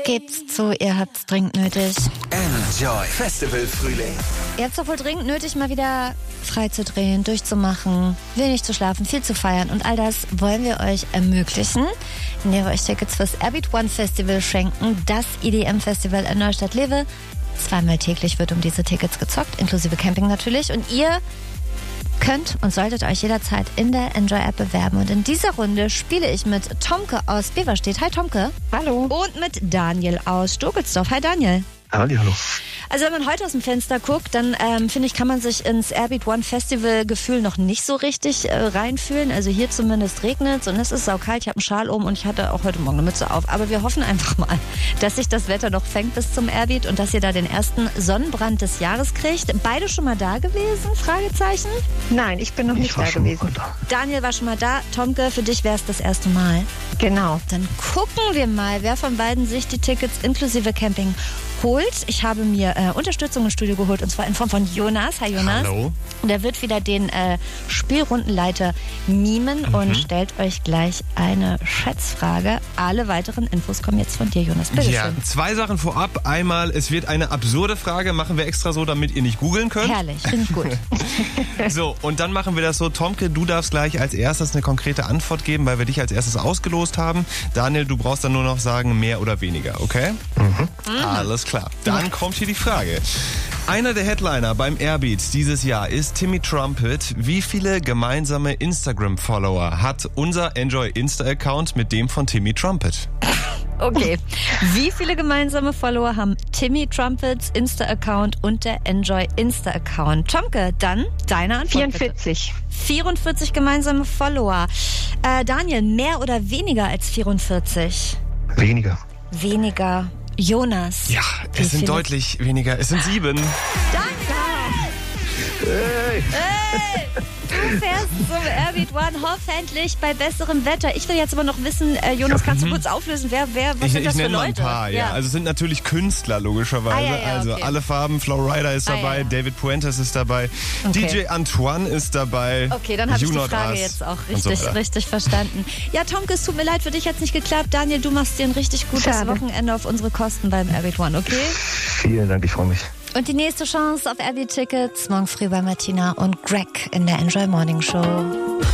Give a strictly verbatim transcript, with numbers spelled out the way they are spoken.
Gebt's zu, ihr habt's dringend nötig. Enjoy Festival Frühling. Ihr habt's doch wohl dringend nötig, mal wieder frei zu drehen, durchzumachen, wenig zu schlafen, viel zu feiern. Und all das wollen wir euch ermöglichen, indem wir euch Tickets fürs Airbeat One Festival schenken. Das E D M-Festival in Neustadt-Lewe. Zweimal täglich wird um diese Tickets gezockt, inklusive Camping natürlich. Und ihr könnt und solltet euch jederzeit in der Enjoy-App bewerben. Und in dieser Runde spiele ich mit Tomke aus Beverstedt. Hi Tomke. Hallo. Und mit Daniel aus Stokelsdorf. Hi Daniel. Halli, hallo. Also wenn man heute aus dem Fenster guckt, dann ähm, finde ich, kann man sich ins Airbeat One Festival Gefühl noch nicht so richtig äh, reinfühlen. Also hier zumindest regnet es und es ist saukalt. Ich habe einen Schal um und ich hatte auch heute Morgen eine Mütze auf. Aber wir hoffen einfach mal, dass sich das Wetter noch fängt bis zum Airbeat und dass ihr da den ersten Sonnenbrand des Jahres kriegt. Beide schon mal da gewesen? Fragezeichen? Nein, ich bin noch nicht Ich war da schon gewesen. mal da. Daniel war schon mal da. Tomke, für dich wäre es das erste Mal. Genau. Dann gucken wir mal, wer von beiden sich die Tickets inklusive Camping holt. Ich habe mir äh, Unterstützung ins Studio geholt und zwar in Form von Jonas. Hi Jonas. Hallo. Und er wird wieder den äh, Spielrundenleiter mimen Mhm. und stellt euch gleich eine Schätzfrage. Alle weiteren Infos kommen jetzt von dir, Jonas. Bitte Ja, schön. zwei Sachen vorab. Einmal, es wird eine absurde Frage, machen wir extra so, damit ihr nicht googeln könnt. Herrlich, finde ich gut. So, und dann machen wir das so. Tomke, du darfst gleich als erstes eine konkrete Antwort geben, weil wir dich als erstes ausgelost haben. Daniel, du brauchst dann nur noch sagen, mehr oder weniger, okay? Mhm. Alles klar. Dann kommt hier die Frage. Einer der Headliner beim Airbeat dieses Jahr ist Timmy Trumpet. Wie viele gemeinsame Instagram-Follower hat unser Enjoy Insta-Account mit dem von Timmy Trumpet? Okay. Wie viele gemeinsame Follower haben Timmy Trumpets Insta-Account und der Enjoy Insta-Account? Tomke, dann deine Antwort bitte. vierundvierzig. vierundvierzig gemeinsame Follower. Äh, Daniel, mehr oder weniger als vierundvierzig? Weniger. Weniger. Jonas. Ja, Wie es sind viele? deutlich weniger. Es sind sieben. Hey! Du fährst zum Airbeat One hoffentlich bei besserem Wetter. Ich will jetzt aber noch wissen, äh, Jonas, kannst du kurz auflösen, wer, wer, was Ich, sind ich das für nenne mal Leute? ein paar, ja. Also es sind natürlich Künstler, logischerweise. Ah, ja, ja, also okay. alle Farben, Flowrider ist Ah, dabei, ja, ja. David Puentes ist dabei, Okay. D J Antoine ist dabei. Okay, dann habe ich die Junot Frage As jetzt auch und so richtig, weiter. richtig verstanden. Ja, Tomke, es tut mir leid, für dich hat es nicht geklappt. Daniel, du machst dir ein richtig gutes Schade. Wochenende auf unsere Kosten beim Airbeat One, okay? Vielen Dank, ich freue mich. Und die nächste Chance auf Airbeat Tickets morgen früh bei Martina und Greg in der Enjoy Morning Show.